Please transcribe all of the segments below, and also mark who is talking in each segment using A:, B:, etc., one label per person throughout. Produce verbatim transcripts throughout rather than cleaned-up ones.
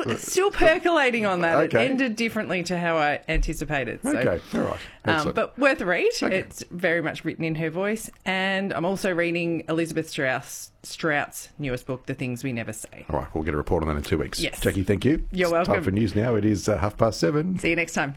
A: still percolating on that.
B: Okay.
A: It ended differently to how I anticipated. So,
B: Okay, all right.
A: um, but worth a read.
B: Okay.
A: It's very much written in her voice. And I'm also reading Elizabeth Strauss, Strout's newest book, The Things We Never Say.
B: All right, we'll get a report on that in two weeks.
A: Yes.
B: Jackie, thank you.
A: You're
B: It's
A: welcome.
B: time for news now. It is uh, half past seven.
A: See you next time.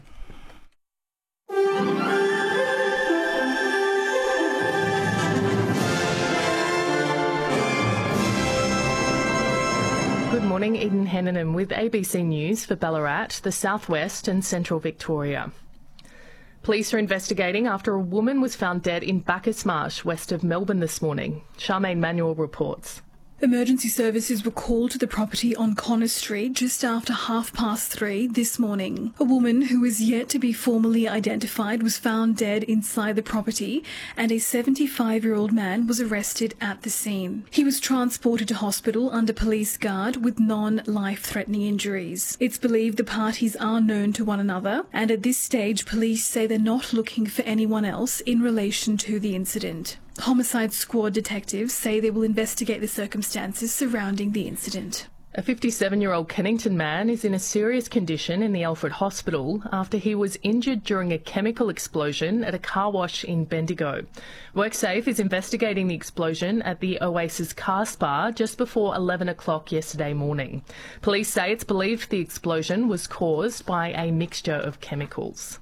C: Good morning, Eden Hennenan with A B C News for Ballarat, the southwest and central Victoria. Police are investigating after a woman was found dead in Bacchus Marsh, west of Melbourne this morning. Charmaine Manuel reports.
D: Emergency services were called to the property on Connor Street just after half past three this morning. A woman who is yet to be formally identified was found dead inside the property, and a seventy-five-year-old man was arrested at the scene. He was transported to hospital under police guard with non-life-threatening injuries. It's believed the parties are known to one another, and at this stage police say they're not looking for anyone else in relation to the incident. Homicide Squad detectives say they will investigate the circumstances surrounding the incident.
C: A fifty-seven-year-old Kennington man is in a serious condition in the Alfred Hospital after he was injured during a chemical explosion at a car wash in Bendigo. WorkSafe is investigating the explosion at the Oasis Car Spa just before eleven o'clock yesterday morning. Police say it's believed the explosion was caused by a mixture of chemicals.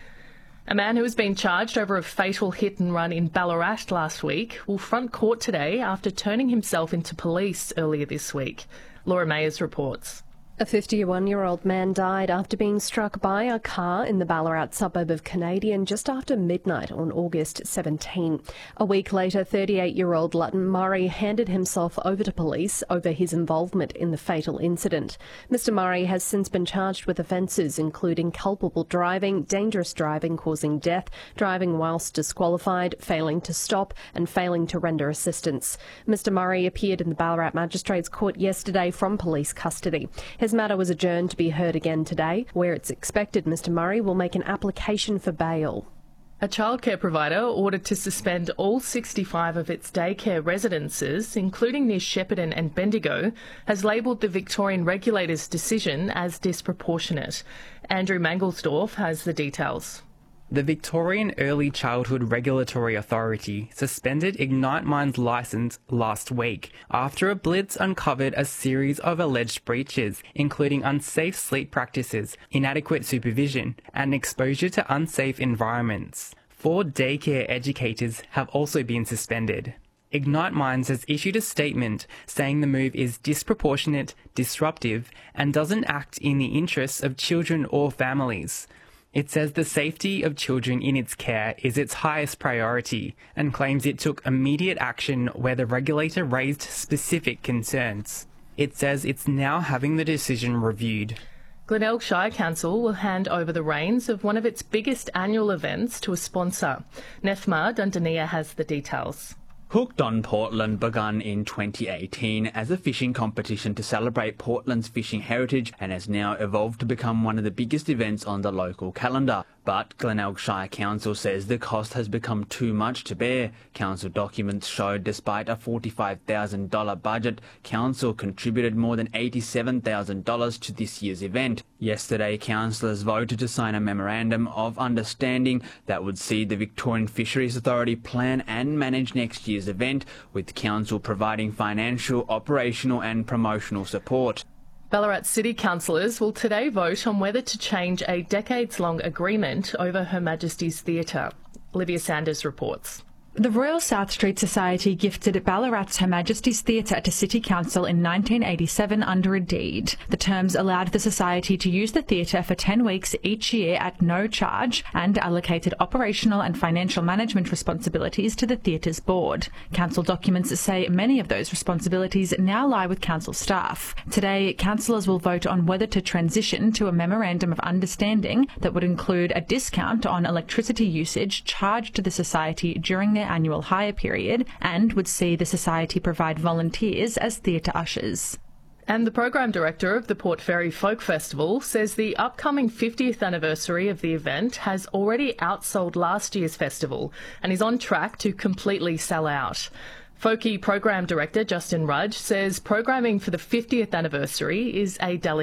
C: A man who has been charged over a fatal hit and run in Ballarat last week will front court today after turning himself into police earlier this week. Laura Mayers reports.
E: A fifty-one-year-old man died after being struck by a car in the Ballarat suburb of Canadian just after midnight on August seventeenth. A week later, thirty-eight-year-old Lutton Murray handed himself over to police over his involvement in the fatal incident. Mister Murray has since been charged with offences including culpable driving, dangerous driving causing death, driving whilst disqualified, failing to stop and failing to render assistance. Mister Murray appeared in the Ballarat Magistrates Court yesterday from police custody. His matter was adjourned to be heard again today, where it's expected Mister Murray will make an application for bail.
C: A childcare provider ordered to suspend all sixty-five of its daycare residences, including near Shepparton and Bendigo, has labelled the Victorian regulator's decision as disproportionate. Andrew Mangelsdorf has the details.
F: The Victorian Early Childhood Regulatory Authority suspended Ignite Mind's licence last week after a blitz uncovered a series of alleged breaches, including unsafe sleep practices, inadequate supervision, and exposure to unsafe environments. Four daycare educators have also been suspended. Ignite Minds has issued a statement saying the move is disproportionate, disruptive, and doesn't act in the interests of children or families. It says the safety of children in its care is its highest priority and claims it took immediate action where the regulator raised specific concerns. It says it's now having the decision reviewed.
C: Glenelg Shire Council will hand over the reins of one of its biggest annual events to a sponsor. Nefma Dundania has the details.
G: Hooked on Portland began in twenty eighteen as a fishing competition to celebrate Portland's fishing heritage and has now evolved to become one of the biggest events on the local calendar. But Glenelg Shire Council says the cost has become too much to bear. Council documents showed despite a forty-five thousand dollars budget, Council contributed more than eighty-seven thousand dollars to this year's event. Yesterday, councillors voted to sign a memorandum of understanding that would see the Victorian Fisheries Authority plan and manage next year's event, with Council providing financial, operational and promotional support.
C: Ballarat City councillors will today vote on whether to change a decades-long agreement over Her Majesty's Theatre. Olivia Sanders reports.
H: The Royal South Street Society gifted Ballarat's Her Majesty's Theatre to City Council in nineteen eighty-seven under a deed. The terms allowed the Society to use the theatre for ten weeks each year at no charge and allocated operational and financial management responsibilities to the theatre's board. Council documents say many of those responsibilities now lie with council staff. Today, councillors will vote on whether to transition to a memorandum of understanding that would include a discount on electricity usage charged to the Society during their annual hire period and would see the Society provide volunteers as theatre ushers.
C: And the Program Director of the Port Fairy Folk Festival says the upcoming fiftieth anniversary of the event has already outsold last year's festival and is on track to completely sell out. Folkie Program Director Justin Rudge says programming for the fiftieth anniversary is a delicate